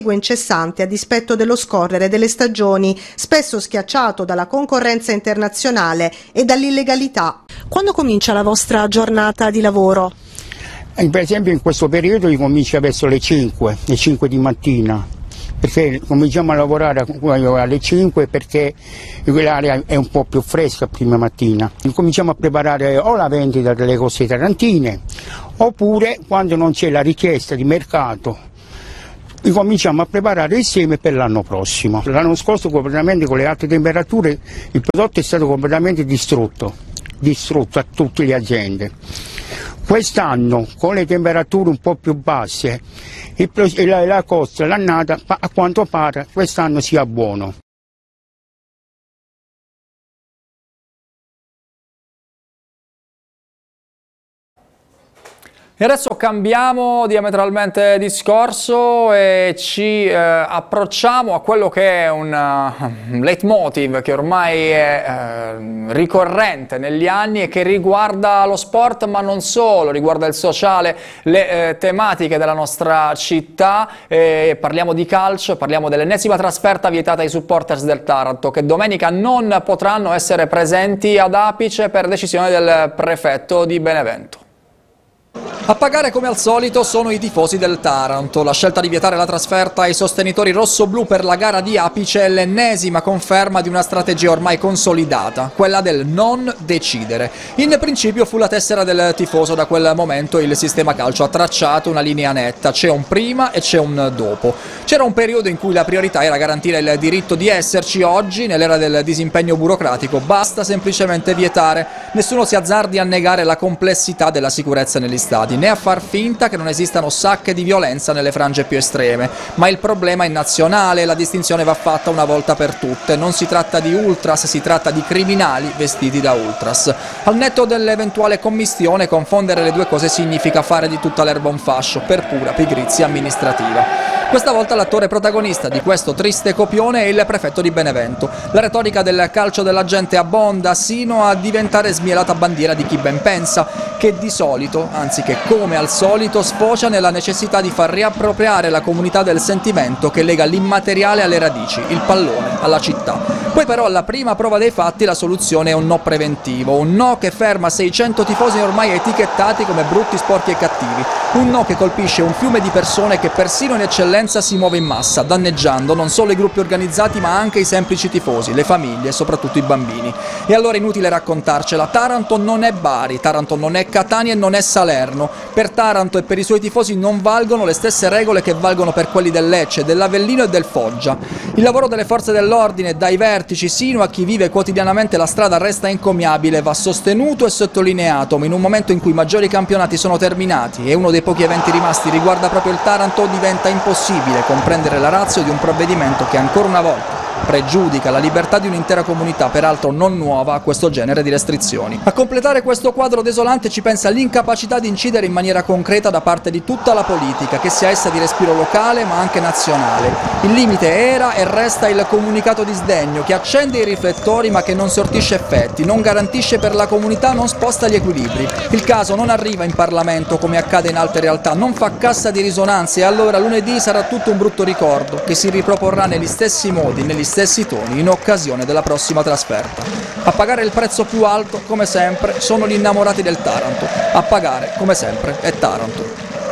incessante a dispetto dello scorrere delle stagioni, spesso schiacciato dalla concorrenza internazionale e dall'illegalità. Quando comincia la vostra giornata di lavoro? Per esempio in questo periodo comincia verso le 5 di mattina, perché cominciamo a lavorare alle 5 perché l'aria è un po' più fresca prima mattina. Cominciamo a preparare o la vendita delle cose tarantine, oppure quando non c'è la richiesta di mercato cominciamo a preparare il seme per l'anno prossimo. L'anno scorso completamente con le alte temperature il prodotto è stato completamente distrutto a tutte le aziende. Quest'anno con le temperature un po' più basse la costa, l'annata a quanto pare quest'anno sia buono. E adesso cambiamo diametralmente discorso e ci approcciamo a quello che è un leitmotiv che ormai è ricorrente negli anni e che riguarda lo sport, ma non solo, riguarda il sociale, le tematiche della nostra città. Parliamo di calcio, parliamo dell'ennesima trasferta vietata ai supporters del Taranto, che domenica non potranno essere presenti ad Apice per decisione del prefetto di Benevento. A pagare come al solito sono i tifosi del Taranto. La scelta di vietare la trasferta ai sostenitori rossoblù per la gara di Apice è l'ennesima conferma di una strategia ormai consolidata, quella del non decidere. In principio fu la tessera del tifoso, da quel momento il sistema calcio ha tracciato una linea netta, c'è un prima e c'è un dopo. C'era un periodo in cui la priorità era garantire il diritto di esserci, oggi nell'era del disimpegno burocratico basta semplicemente vietare. Nessuno si azzardi a negare la complessità della sicurezza negli stadi, né a far finta che non esistano sacche di violenza nelle frange più estreme, ma il problema è nazionale e la distinzione va fatta una volta per tutte. Non si tratta di ultras, si tratta di criminali vestiti da ultras. Al netto dell'eventuale commistione, confondere le due cose significa fare di tutta l'erba un fascio per pura pigrizia amministrativa. Questa volta l'attore protagonista di questo triste copione è il prefetto di Benevento. La retorica del calcio della gente abbonda sino a diventare smielata bandiera di chi ben pensa, che di solito, anzi che come al solito, sfocia nella necessità di far riappropriare la comunità del sentimento che lega l'immateriale alle radici, il pallone alla città. Poi però alla prima prova dei fatti la soluzione è un no preventivo, un no che ferma 600 tifosi ormai etichettati come brutti, sporchi e cattivi, un no che colpisce un fiume di persone che persino in eccellenza si muove in massa, danneggiando non solo i gruppi organizzati ma anche i semplici tifosi, le famiglie e soprattutto i bambini. E allora inutile raccontarcela, Taranto non è Bari, Taranto non è Catania e non è Salerno. Per Taranto e per i suoi tifosi non valgono le stesse regole che valgono per quelli del Lecce, dell'Avellino e del Foggia. Il lavoro delle forze dell'ordine, dai vertici sino a chi vive quotidianamente la strada, resta encomiabile, va sostenuto e sottolineato, ma in un momento in cui i maggiori campionati sono terminati e uno dei pochi eventi rimasti riguarda proprio il Taranto, diventa impossibile comprendere la ratio di un provvedimento che ancora una volta pregiudica la libertà di un'intera comunità, peraltro non nuova a questo genere di restrizioni. A completare questo quadro desolante ci pensa l'incapacità di incidere in maniera concreta da parte di tutta la politica, che sia essa di respiro locale ma anche nazionale. Il limite era e resta il comunicato di sdegno che accende i riflettori ma che non sortisce effetti, non garantisce per la comunità, non sposta gli equilibri. Il caso non arriva in Parlamento come accade in altre realtà, non fa cassa di risonanza e allora lunedì sarà tutto un brutto ricordo che si riproporrà negli stessi modi, negli stessi toni in occasione della prossima trasferta. A pagare il prezzo più alto, come sempre, sono gli innamorati del Taranto. A pagare, come sempre, è Taranto.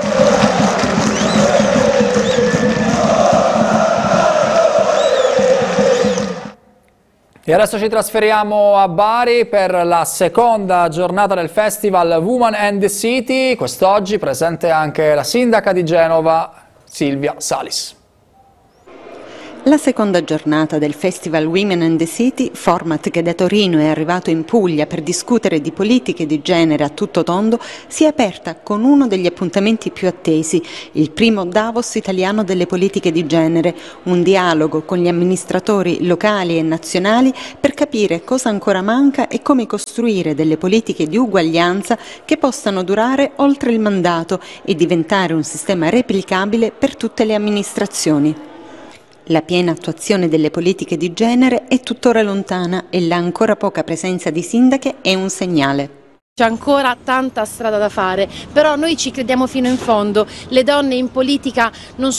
E adesso ci trasferiamo a Bari per la seconda giornata del festival Women and the City. Quest'oggi presente anche la sindaca di Genova, Silvia Salis. La seconda giornata del Festival Women and the City, format che da Torino è arrivato in Puglia per discutere di politiche di genere a tutto tondo, si è aperta con uno degli appuntamenti più attesi, il primo Davos italiano delle politiche di genere, un dialogo con gli amministratori locali e nazionali per capire cosa ancora manca e come costruire delle politiche di uguaglianza che possano durare oltre il mandato e diventare un sistema replicabile per tutte le amministrazioni. La piena attuazione delle politiche di genere è tuttora lontana e la ancora poca presenza di sindache è un segnale. C'è ancora tanta strada da fare, però noi ci crediamo fino in fondo. Le donne in politica non